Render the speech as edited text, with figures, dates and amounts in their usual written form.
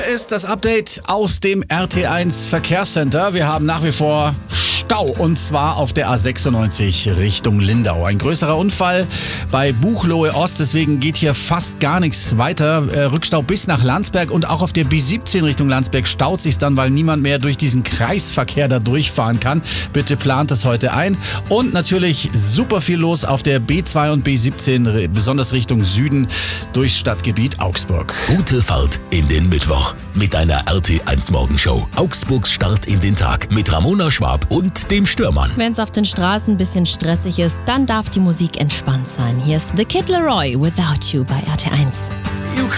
ist das Update aus dem RT1 Verkehrscenter. Wir haben nach wie vor Stau und zwar auf der A96 Richtung Lindau. Ein größerer Unfall bei Buchloe Ost, deswegen geht hier fast gar nichts weiter. Rückstau bis nach Landsberg und auch auf der B17 Richtung Landsberg staut sich dann, weil niemand mehr durch diesen Kreisverkehr da durchfahren kann. Bitte plant es heute ein. Und natürlich super viel los auf der B2 und B17, besonders Richtung Süden durchs Stadtgebiet Augsburg. Gute Fahrt in den Mittwoch mit einer RT1 Morgenshow. Augsburgs Start in den Tag mit Ramona Schwab und dem Stürmann. Wenn es auf den Straßen ein bisschen stressig ist, dann darf die Musik entspannt sein. Hier ist The Kid Laroi, Without You bei RT1.